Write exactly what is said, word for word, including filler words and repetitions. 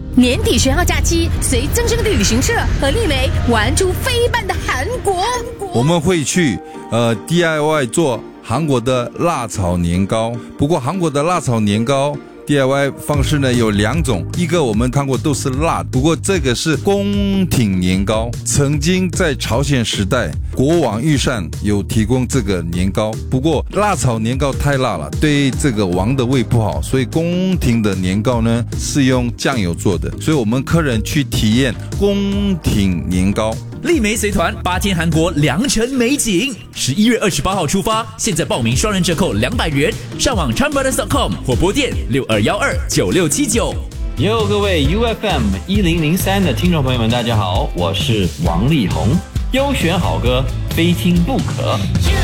年底学校假期，随真正的旅行社和丽梅玩出飞半的韩国。 我们会去呃 D I Y 做韩国的辣炒年糕，不过韩国的辣炒年糕 D I Y 方式呢有两种，一个我们看过都是辣，不过这个是宫廷年糕。曾经在朝鲜时代，国王御膳有提供这个年糕，不过辣炒年糕太辣了，对这个王的胃不好，所以宫廷的年糕呢是用酱油做的，所以我们客人去体验宫廷年糕。 丽梅随团八天韩国良辰美景，十一月二十八号出发，现在报名双人折扣两百元，上网 chan brothers dot com 或拨电六二一二九六七九。 哟，各位 U F M 一零零三的听众朋友们，大家好，我是王力宏，优选好歌，非听不可。